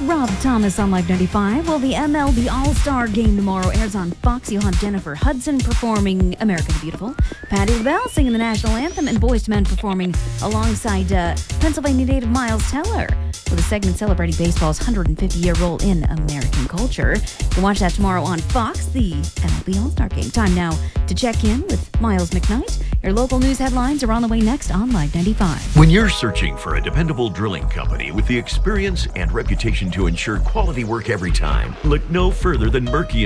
Rob Thomas on Live 95. Well, the MLB All-Star Game tomorrow airs on Fox. You'll have Jennifer Hudson performing America the Beautiful, Patti LaBelle singing the national anthem, and Boyz II Men performing alongside Pennsylvania native Miles Teller, with a segment celebrating baseball's 150-year role in American culture. You can watch that tomorrow on Fox, the MLB All-Star Game. Time now to check in with Miles McKnight. Your local news headlines are on the way next on Live 95. When you're searching for a dependable drilling company with the experience and reputation to ensure quality work every time, look no further than Murky